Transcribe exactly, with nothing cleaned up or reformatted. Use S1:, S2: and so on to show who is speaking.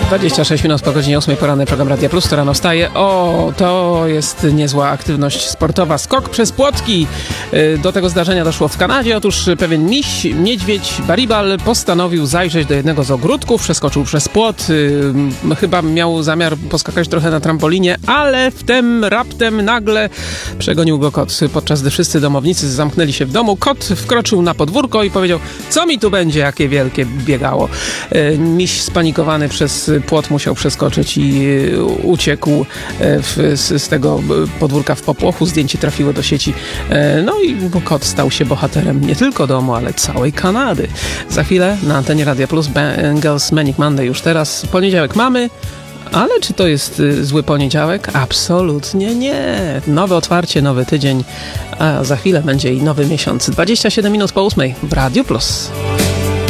S1: dwadzieścia sześć minut po godzinie ósmej, poranny program Radia Plus, to rano wstaje. O, to jest niezła aktywność sportowa. Skok przez płotki. Do tego zdarzenia doszło w Kanadzie. Otóż pewien miś, niedźwiedź Baribal postanowił zajrzeć do jednego z ogródków, przeskoczył przez płot. Chyba miał zamiar poskakać trochę na trampolinie, ale wtem raptem nagle przegonił go kot. Podczas gdy wszyscy domownicy zamknęli się w domu, kot wkroczył na podwórko i powiedział: co mi tu będzie, jakie wielkie biegało. Miś spanikowany przez płot musiał przeskoczyć i uciekł w, z, z tego podwórka w popłochu. Zdjęcie trafiło do sieci. No i kot stał się bohaterem nie tylko domu, ale całej Kanady. Za chwilę na antenie Radia Plus Bengals Manic Monday już teraz. Poniedziałek mamy, ale czy to jest zły poniedziałek? Absolutnie nie. Nowe otwarcie, nowy tydzień, a za chwilę będzie i nowy miesiąc. dwadzieścia siedem minut po ósmej w Radiu Plus.